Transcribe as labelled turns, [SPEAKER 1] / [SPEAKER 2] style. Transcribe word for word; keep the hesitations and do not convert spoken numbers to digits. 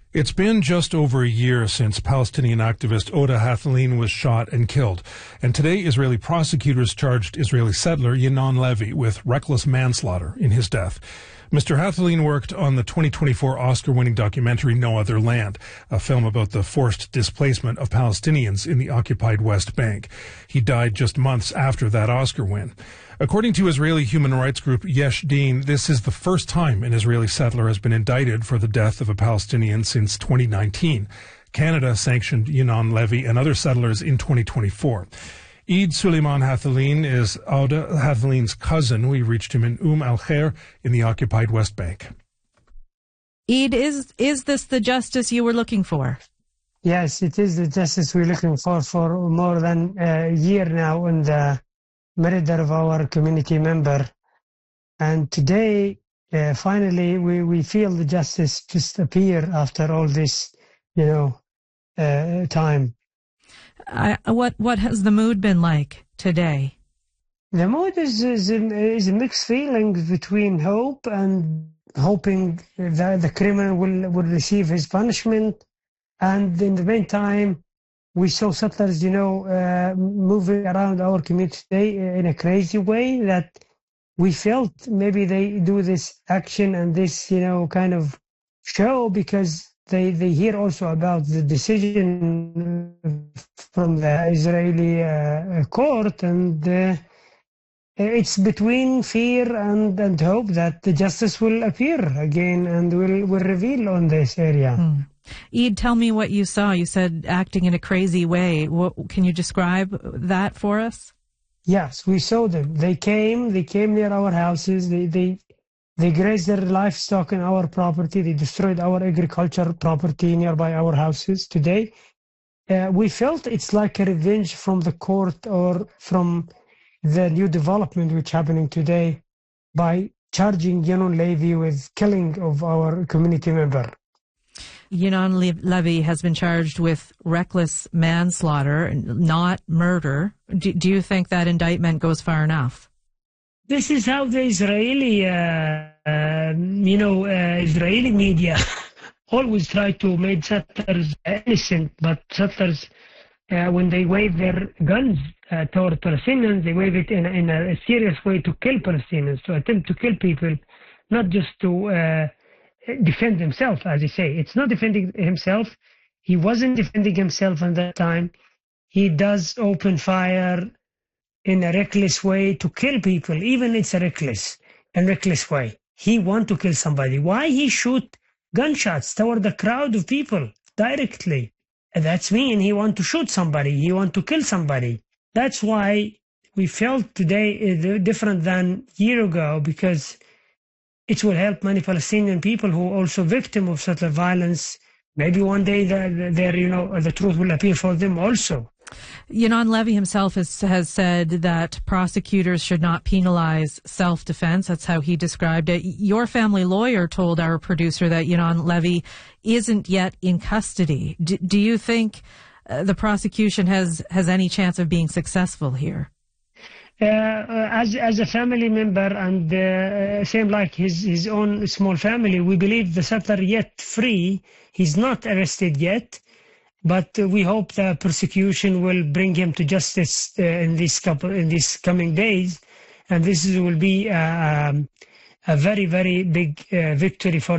[SPEAKER 1] It's been just over a year since Palestinian activist Oda Hathaleen was shot and killed, and today Israeli prosecutors charged Israeli settler Yinon Levy with reckless manslaughter in his death. Mister Hathaleen worked on the twenty twenty-four Oscar-winning documentary No Other Land, a film about the forced displacement of Palestinians in the occupied West Bank. He died just months after that Oscar win. According to Israeli human rights group Yesh Din, this is the first time an Israeli settler has been indicted for the death of a Palestinian since twenty nineteen. Canada sanctioned Yinon Levy and other settlers in twenty twenty-four. Eid Suleiman Hathaleen is Oda Hathaleen's cousin. We reached him in Umm al-Khair in the occupied West Bank.
[SPEAKER 2] Eid, is is this the justice you were looking for?
[SPEAKER 3] Yes, it is the justice we're looking for for more than a year now in the murder of our community member. And today, uh, finally, we, we feel the justice just appear after all this, you know, uh, time.
[SPEAKER 2] I, what what has the mood been like today?
[SPEAKER 3] The mood is is, is a mixed feelings between hope and hoping that the criminal will, will receive his punishment. And in the meantime, we saw settlers, you know, uh, moving around our community today in a crazy way that we felt maybe they do this action and this, you know, kind of show because they, they hear also about the decision from the Israeli uh, court, and uh, it's between fear and, and hope that the justice will appear again and will, will reveal on this area.
[SPEAKER 2] Hmm. Eid, tell me what you saw. You said acting in a crazy way. What, can you describe that for us?
[SPEAKER 3] Yes, we saw them. They came, they came near our houses. They, they, they grazed their livestock in our property. They destroyed our agricultural property nearby our houses today. Uh, we felt it's like a revenge from the court or from the new development which happening today by charging Yinon Levy with killing of our community member.
[SPEAKER 2] Yinon Levy has been charged with reckless manslaughter, not murder. Do, do you think that indictment goes far enough?
[SPEAKER 3] This is how the Israeli, uh, uh, you know, uh, Israeli media always try to make settlers innocent, but settlers, uh, when they wave their guns uh, toward Palestinians, they wave it in, in a serious way to kill Palestinians, to attempt to kill people, not just to uh, defend himself, as they say. It's not defending himself. He wasn't defending himself at that time. He does open fire in a reckless way to kill people, even it's a reckless and reckless way. He want to kill somebody. Why he shoot gunshots toward the crowd of people directly? And that's mean he want to shoot somebody. He want to kill somebody. That's why we felt today different than a year ago, because it will help many Palestinian people who are also victim of settler violence. Maybe one day the, the, you know, the truth will appear for them also.
[SPEAKER 2] Yinon Levy himself has, has said that prosecutors should not penalize self-defense. That's how he described it. Your family lawyer told our producer that Yinon Levy isn't yet in custody. D- do you think uh, the prosecution has, has any chance of being successful here?
[SPEAKER 3] Uh, as as a family member and uh, same like his his own small family, we believe the settler yet free. He's not arrested yet, but uh, we hope the prosecution will bring him to justice uh, in this couple in these coming days, and this will be uh, um, a very very big uh, victory for